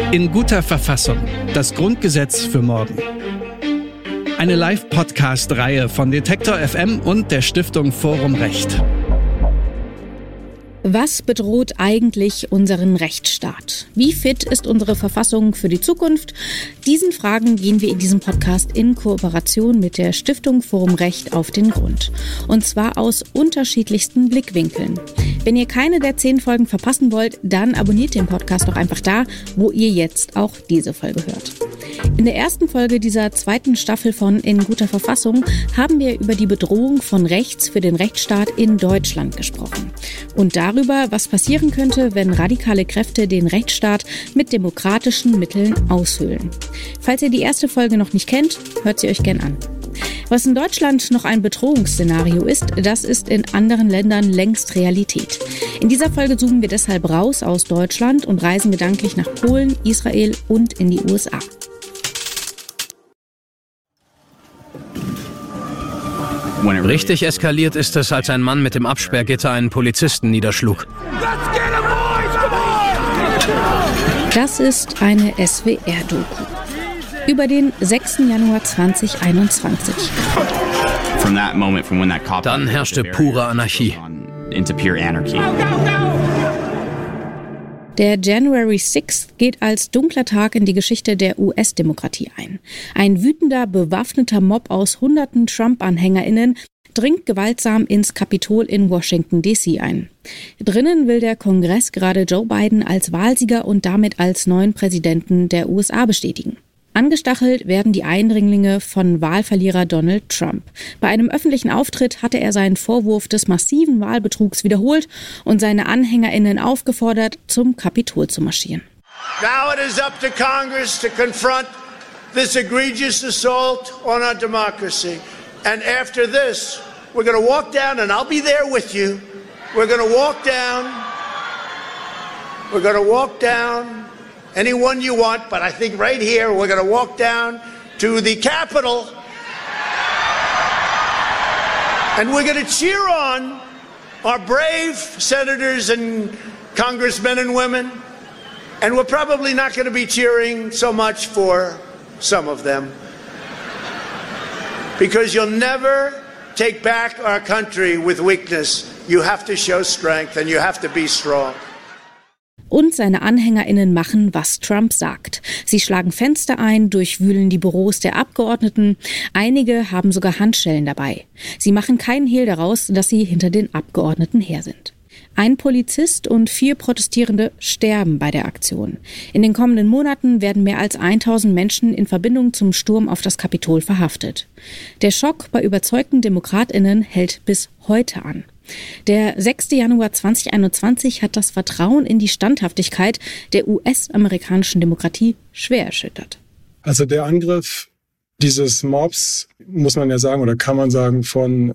In guter Verfassung. Das Grundgesetz für morgen. Eine Live-Podcast-Reihe von Detektor FM und der Stiftung Forum Recht. Was bedroht eigentlich unseren Rechtsstaat? Wie fit ist unsere Verfassung für die Zukunft? Diesen Fragen gehen wir in diesem Podcast in Kooperation mit der Stiftung Forum Recht auf den Grund. Und zwar aus unterschiedlichsten Blickwinkeln. Wenn ihr keine der 10 Folgen verpassen wollt, dann abonniert den Podcast doch einfach da, wo ihr jetzt auch diese Folge hört. In der ersten Folge dieser 2. Staffel von In guter Verfassung haben wir über die Bedrohung von rechts für den Rechtsstaat in Deutschland gesprochen. Und darüber, was passieren könnte, wenn radikale Kräfte den Rechtsstaat mit demokratischen Mitteln aushöhlen. Falls ihr die erste Folge noch nicht kennt, hört sie euch gern an. Was in Deutschland noch ein Bedrohungsszenario ist, das ist in anderen Ländern längst Realität. In dieser Folge zoomen wir deshalb raus aus Deutschland und reisen gedanklich nach Polen, Israel und in die USA. Richtig eskaliert ist es, als ein Mann mit dem Absperrgitter einen Polizisten niederschlug. Das ist eine SWR-Doku über den 6. Januar 2021. Dann herrschte pure Anarchie. Der January 6th geht als dunkler Tag in die Geschichte der US-Demokratie ein. Ein wütender, bewaffneter Mob aus hunderten Trump-AnhängerInnen dringt gewaltsam ins Kapitol in Washington, D.C. ein. Drinnen will der Kongress gerade Joe Biden als Wahlsieger und damit als neuen Präsidenten der USA bestätigen. Angestachelt werden die Eindringlinge von Wahlverlierer Donald Trump. Bei einem öffentlichen Auftritt hatte er seinen Vorwurf des massiven Wahlbetrugs wiederholt und seine AnhängerInnen aufgefordert, zum Kapitol zu marschieren. Now it is up to Congress to confront this egregious assault on our democracy. And after this, we're going to walk down, and I'll be there with you. We're going to walk down. We're going to walk down. Anyone you want, but I think right here we're going to walk down to the Capitol and we're going to cheer on our brave senators and congressmen and women, and we're probably not going to be cheering so much for some of them, because you'll never take back our country with weakness. You have to show strength and you have to be strong. Und seine AnhängerInnen machen, was Trump sagt. Sie schlagen Fenster ein, durchwühlen die Büros der Abgeordneten. Einige haben sogar Handschellen dabei. Sie machen keinen Hehl daraus, dass sie hinter den Abgeordneten her sind. Ein Polizist und 4 Protestierende sterben bei der Aktion. In den kommenden Monaten werden mehr als 1000 Menschen in Verbindung zum Sturm auf das Kapitol verhaftet. Der Schock bei überzeugten DemokratInnen hält bis heute an. Der 6. Januar 2021 hat das Vertrauen in die Standhaftigkeit der US-amerikanischen Demokratie schwer erschüttert. Also der Angriff dieses Mobs, muss man ja sagen, oder kann man sagen, von